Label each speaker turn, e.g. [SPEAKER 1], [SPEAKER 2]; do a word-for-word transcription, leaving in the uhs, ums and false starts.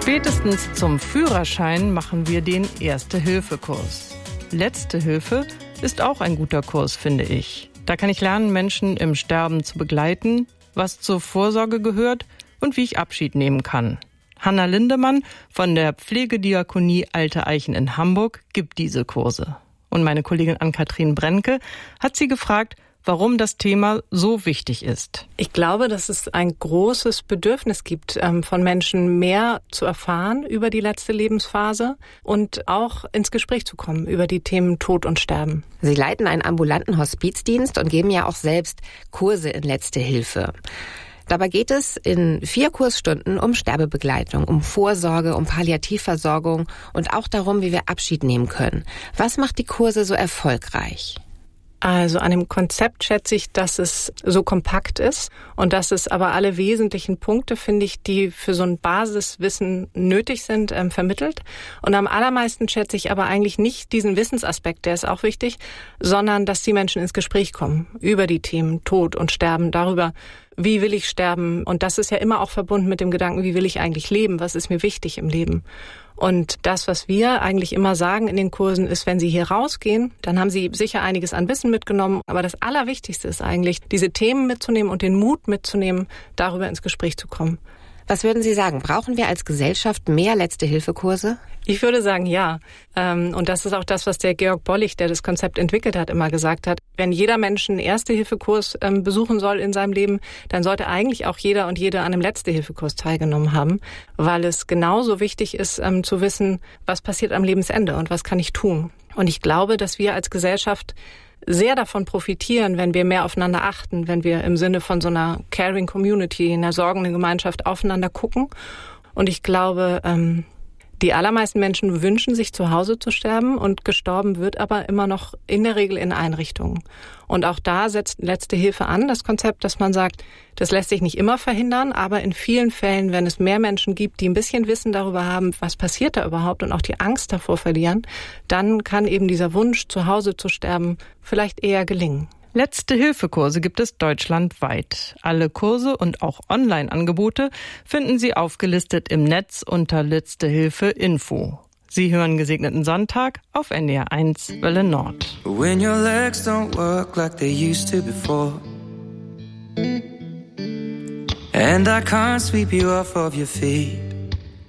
[SPEAKER 1] Spätestens zum Führerschein machen wir den Erste-Hilfe-Kurs. Letzte Hilfe ist auch ein guter Kurs, finde ich. Da kann ich lernen, Menschen im Sterben zu begleiten, was zur Vorsorge gehört und wie ich Abschied nehmen kann. Hanna Lindemann von der Pflegediakonie Alte Eichen in Hamburg gibt diese Kurse. Und meine Kollegin Ann-Kathrin Brennke hat sie gefragt, warum das Thema so wichtig ist.
[SPEAKER 2] Ich glaube, dass es ein großes Bedürfnis gibt, von Menschen mehr zu erfahren über die letzte Lebensphase und auch ins Gespräch zu kommen über die Themen Tod und Sterben.
[SPEAKER 3] Sie leiten einen ambulanten Hospizdienst und geben ja auch selbst Kurse in Letzte Hilfe. Dabei geht es in vier Kursstunden um Sterbebegleitung, um Vorsorge, um Palliativversorgung und auch darum, wie wir Abschied nehmen können. Was macht die Kurse so erfolgreich?
[SPEAKER 2] Also an dem Konzept schätze ich, dass es so kompakt ist und dass es aber alle wesentlichen Punkte, finde ich, die für so ein Basiswissen nötig sind, ähm, vermittelt. Und am allermeisten schätze ich aber eigentlich nicht diesen Wissensaspekt, der ist auch wichtig, sondern dass die Menschen ins Gespräch kommen über die Themen Tod und Sterben, darüber, wie will ich sterben? Und das ist ja immer auch verbunden mit dem Gedanken, wie will ich eigentlich leben? Was ist mir wichtig im Leben? Und das, was wir eigentlich immer sagen in den Kursen, ist, wenn Sie hier rausgehen, dann haben Sie sicher einiges an Wissen mitgenommen. Aber das Allerwichtigste ist eigentlich, diese Themen mitzunehmen und den Mut mitzunehmen, darüber ins Gespräch zu kommen.
[SPEAKER 3] Was würden Sie sagen? Brauchen wir als Gesellschaft mehr Letzte-Hilfe-Kurse?
[SPEAKER 2] Ich würde sagen, ja. Und das ist auch das, was der Georg Bollig, der das Konzept entwickelt hat, immer gesagt hat. Wenn jeder Mensch einen Erste-Hilfe-Kurs besuchen soll in seinem Leben, dann sollte eigentlich auch jeder und jede an einem Letzte-Hilfe-Kurs teilgenommen haben, weil es genauso wichtig ist, zu wissen, was passiert am Lebensende und was kann ich tun. Und ich glaube, dass wir als Gesellschaft sehr davon profitieren, wenn wir mehr aufeinander achten, wenn wir im Sinne von so einer Caring Community, einer sorgenden Gemeinschaft aufeinander gucken. Und ich glaube, ähm, die allermeisten Menschen wünschen sich zu Hause zu sterben und gestorben wird aber immer noch in der Regel in Einrichtungen. Und auch da setzt Letzte Hilfe an, das Konzept, dass man sagt, das lässt sich nicht immer verhindern, aber in vielen Fällen, wenn es mehr Menschen gibt, die ein bisschen Wissen darüber haben, was passiert da überhaupt und auch die Angst davor verlieren, dann kann eben dieser Wunsch, zu Hause zu sterben, vielleicht eher gelingen.
[SPEAKER 1] Letzte-Hilfe-Kurse gibt es deutschlandweit. Alle Kurse und auch Online-Angebote finden Sie aufgelistet im Netz unter Letzte-Hilfe-Info. Sie hören Gesegneten Sonntag auf N D R eins Welle Nord.
[SPEAKER 4] When your legs don't work like they used to before, and I can't sweep you off of your feet,